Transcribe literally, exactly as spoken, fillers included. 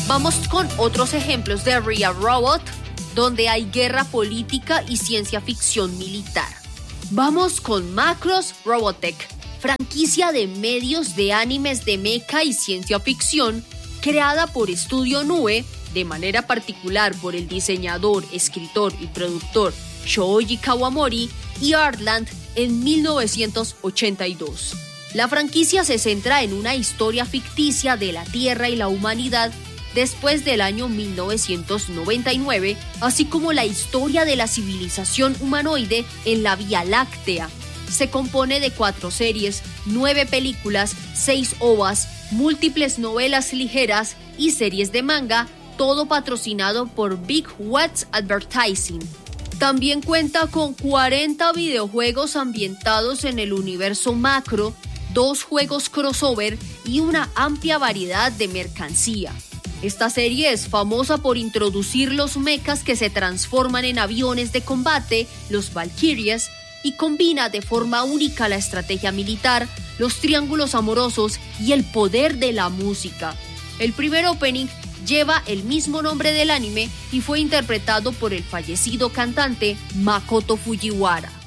Vamos con otros ejemplos de Real Robot, donde hay guerra política y ciencia ficción militar. Vamos con Macross Robotech, franquicia de medios de animes de mecha y ciencia ficción, creada por Estudio Nube, de manera particular por el diseñador, escritor y productor Shoji Kawamori y Artland en mil novecientos ochenta y dos. La franquicia se centra en una historia ficticia de la Tierra y la humanidad después del año mil novecientos noventa y nueve, así como la historia de la civilización humanoide en la Vía Láctea. Se compone de cuatro series, nueve películas, seis ovas, múltiples novelas ligeras y series de manga, todo patrocinado por Big Watts Advertising. También cuenta con cuarenta videojuegos ambientados en el universo macro, dos juegos crossover y una amplia variedad de mercancía. Esta serie es famosa por introducir los mechas que se transforman en aviones de combate, los Valkyries, y combina de forma única la estrategia militar, los triángulos amorosos y el poder de la música. El primer opening lleva el mismo nombre del anime y fue interpretado por el fallecido cantante Makoto Fujiwara.